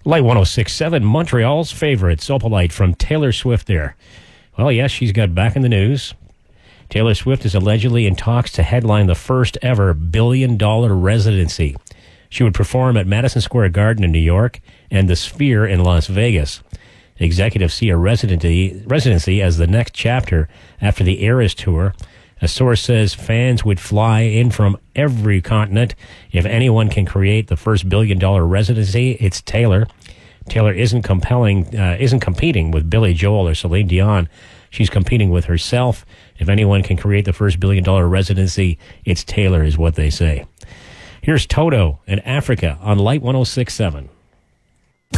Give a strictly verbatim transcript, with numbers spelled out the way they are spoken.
Light one oh six point seven, Montreal's favorite, Opalite from Taylor Swift there. Well, yes, she's got back in the news. Taylor Swift is allegedly in talks to headline the first ever billion-dollar residency. She would perform at Madison Square Garden in New York and the Sphere in Las Vegas. Executives see a residency, residency as the next chapter after the Eras Tour. A source says fans would fly in from every continent. If anyone can create the first billion-dollar residency, it's Taylor. Taylor isn't compelling, uh, isn't competing with Billy Joel or Celine Dion. She's competing with herself. If anyone can create the first billion-dollar residency, it's Taylor, is what they say. Here's Toto in Africa on Light one oh six point seven.